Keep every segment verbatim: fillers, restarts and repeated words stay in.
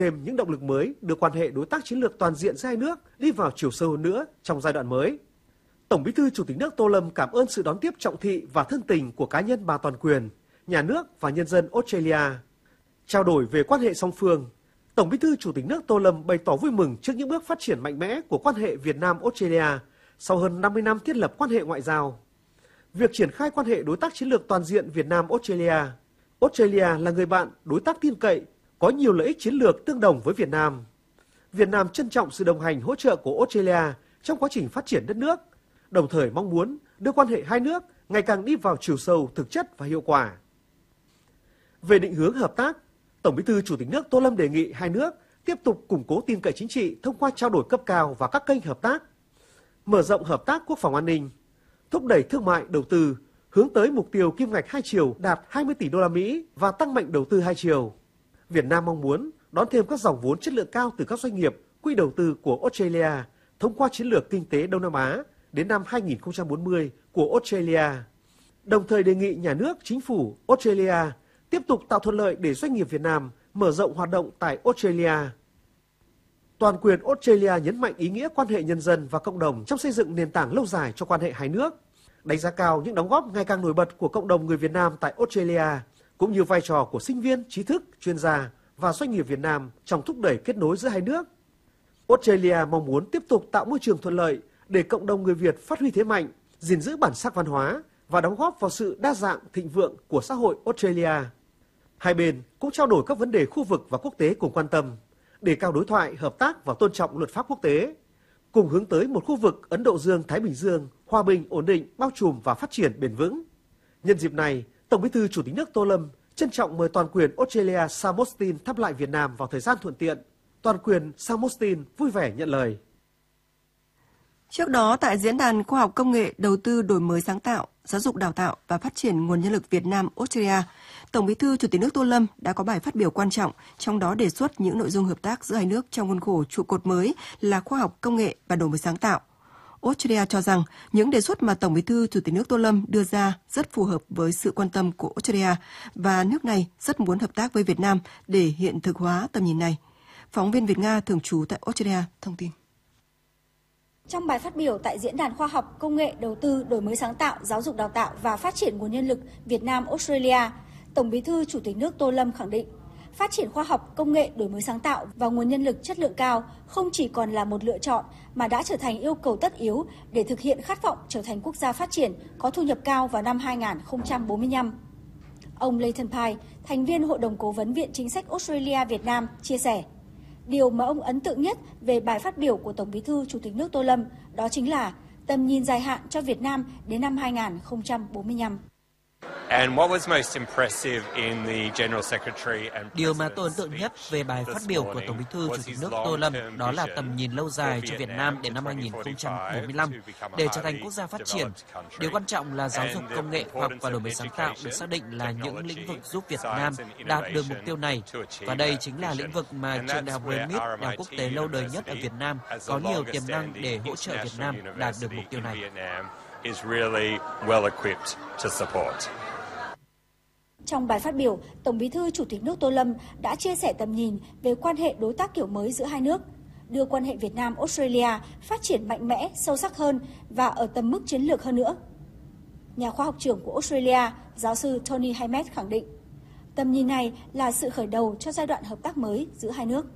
thêm những động lực mới đưa quan hệ đối tác chiến lược toàn diện giữa hai nước đi vào chiều sâu hơn nữa trong giai đoạn mới. Tổng Bí thư Chủ tịch nước Tô Lâm cảm ơn sự đón tiếp trọng thị và thân tình của cá nhân bà Toàn Quyền, nhà nước và nhân dân Australia. Trao đổi về quan hệ song phương, Tổng Bí thư Chủ tịch nước Tô Lâm bày tỏ vui mừng trước những bước phát triển mạnh mẽ của quan hệ Việt Nam-Australia sau hơn năm mươi năm thiết lập quan hệ ngoại giao. Việc triển khai quan hệ đối tác chiến lược toàn diện Việt Nam-Australia, Australia là người bạn, đối tác tin cậy, có nhiều lợi ích chiến lược tương đồng với Việt Nam. Việt Nam trân trọng sự đồng hành hỗ trợ của Australia trong quá trình phát triển đất nước, đồng thời mong muốn đưa quan hệ hai nước ngày càng đi vào chiều sâu, thực chất và hiệu quả. Về định hướng hợp tác, Tổng Bí thư Chủ tịch nước Tô Lâm đề nghị hai nước tiếp tục củng cố tin cậy chính trị thông qua trao đổi cấp cao và các kênh hợp tác, mở rộng hợp tác quốc phòng an ninh, thúc đẩy thương mại đầu tư, hướng tới mục tiêu kim ngạch hai chiều đạt hai mươi tỷ đô la Mỹ và tăng mạnh đầu tư hai chiều. Việt Nam mong muốn đón thêm các dòng vốn chất lượng cao từ các doanh nghiệp, quỹ đầu tư của Australia thông qua chiến lược kinh tế Đông Nam Á đến năm hai nghìn không trăm bốn mươi của Australia. Đồng thời đề nghị nhà nước, chính phủ Australia tiếp tục tạo thuận lợi để doanh nghiệp Việt Nam mở rộng hoạt động tại Australia. Toàn quyền Australia nhấn mạnh ý nghĩa quan hệ nhân dân và cộng đồng trong xây dựng nền tảng lâu dài cho quan hệ hai nước, đánh giá cao những đóng góp ngày càng nổi bật của cộng đồng người Việt Nam tại Australia, cũng như vai trò của sinh viên, trí thức, chuyên gia và doanh nghiệp Việt Nam trong thúc đẩy kết nối giữa hai nước. Australia mong muốn tiếp tục tạo môi trường thuận lợi để cộng đồng người Việt phát huy thế mạnh, gìn giữ bản sắc văn hóa và đóng góp vào sự đa dạng thịnh vượng của xã hội Australia. Hai bên cũng trao đổi các vấn đề khu vực và quốc tế cùng quan tâm, đề cao đối thoại, hợp tác và tôn trọng luật pháp quốc tế, cùng hướng tới một khu vực Ấn Độ Dương-Thái Bình Dương hòa bình, ổn định, bao trùm và phát triển bền vững. Nhân dịp này, Tổng Bí thư Chủ tịch nước Tô Lâm trân trọng mời toàn quyền Australia Sam Mostyn thăm lại Việt Nam vào thời gian thuận tiện. Toàn quyền Sam Mostyn vui vẻ nhận lời. Trước đó, tại Diễn đàn Khoa học Công nghệ, Đầu tư đổi mới sáng tạo, Giáo dục đào tạo và phát triển nguồn nhân lực Việt Nam-Australia, Tổng Bí thư Chủ tịch nước Tô Lâm đã có bài phát biểu quan trọng, trong đó đề xuất những nội dung hợp tác giữa hai nước trong khuôn khổ trụ cột mới là khoa học công nghệ và đổi mới sáng tạo. Australia cho rằng những đề xuất mà Tổng Bí thư Chủ tịch nước Tô Lâm đưa ra rất phù hợp với sự quan tâm của Australia và nước này rất muốn hợp tác với Việt Nam để hiện thực hóa tầm nhìn này. Phóng viên Việt Nga thường trú tại Australia thông tin. Trong bài phát biểu tại Diễn đàn Khoa học, Công nghệ, Đầu tư, Đổi mới sáng tạo, Giáo dục đào tạo và phát triển nguồn nhân lực Việt Nam-Australia, Tổng Bí thư Chủ tịch nước Tô Lâm khẳng định, phát triển khoa học, công nghệ, đổi mới sáng tạo và nguồn nhân lực chất lượng cao không chỉ còn là một lựa chọn mà đã trở thành yêu cầu tất yếu để thực hiện khát vọng trở thành quốc gia phát triển có thu nhập cao vào năm hai nghìn không trăm bốn mươi lăm. Ông Leighton Pye, thành viên Hội đồng Cố vấn Viện Chính sách Australia Việt Nam, chia sẻ, điều mà ông ấn tượng nhất về bài phát biểu của Tổng Bí thư Chủ tịch nước Tô Lâm đó chính là tầm nhìn dài hạn cho Việt Nam đến năm hai nghìn không trăm bốn mươi lăm. Điều mà tôi ấn tượng nhất về bài phát biểu của Tổng Bí thư Chủ tịch nước Tô Lâm đó là tầm nhìn lâu dài cho Việt Nam đến năm hai nghìn không trăm bốn mươi lăm để trở thành quốc gia phát triển. Điều quan trọng là giáo dục, công nghệ, khoa học và đổi mới sáng tạo được xác định là những lĩnh vực giúp Việt Nam đạt được mục tiêu này. Và đây chính là lĩnh vực mà trường Đại học Remit, đại học quốc tế lâu đời nhất ở Việt Nam, có nhiều tiềm năng để hỗ trợ Việt Nam đạt được mục tiêu này. Trong bài phát biểu, Tổng Bí thư Chủ tịch nước Tô Lâm đã chia sẻ tầm nhìn về quan hệ đối tác kiểu mới giữa hai nước, đưa quan hệ Việt Nam-Australia phát triển mạnh mẽ, sâu sắc hơn và ở tầm mức chiến lược hơn nữa. Nhà khoa học trưởng của Australia, giáo sư Tony Hammett khẳng định, tầm nhìn này là sự khởi đầu cho giai đoạn hợp tác mới giữa hai nước.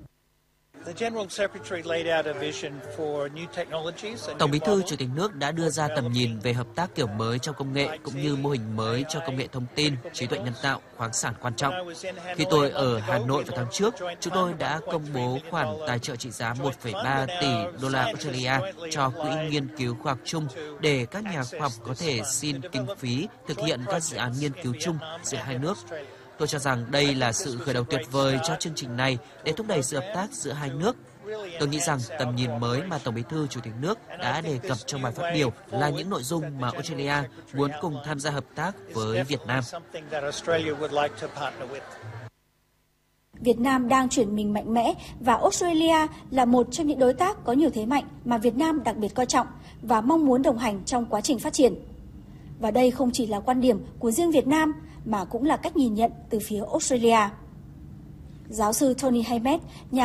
Tổng Bí thư Chủ tịch nước đã đưa ra tầm nhìn về hợp tác kiểu mới trong công nghệ cũng như mô hình mới cho công nghệ thông tin, trí tuệ nhân tạo, khoáng sản quan trọng. Khi tôi ở Hà Nội vào tháng trước, chúng tôi đã công bố khoản tài trợ trị giá một phẩy ba tỷ đô la Australia cho Quỹ nghiên cứu khoa học chung để các nhà khoa học có thể xin kinh phí thực hiện các dự án nghiên cứu chung giữa hai nước. Tôi cho rằng đây là sự khởi đầu tuyệt vời cho chương trình này để thúc đẩy sự hợp tác giữa hai nước. Tôi nghĩ rằng tầm nhìn mới mà Tổng Bí thư Chủ tịch nước đã đề cập trong bài phát biểu là những nội dung mà Australia muốn cùng tham gia hợp tác với Việt Nam. Việt Nam đang chuyển mình mạnh mẽ và Australia là một trong những đối tác có nhiều thế mạnh mà Việt Nam đặc biệt coi trọng và mong muốn đồng hành trong quá trình phát triển. Và đây không chỉ là quan điểm của riêng Việt Nam mà cũng là cách nhìn nhận từ phía Australia. Giáo sư Tony Haymet, nhà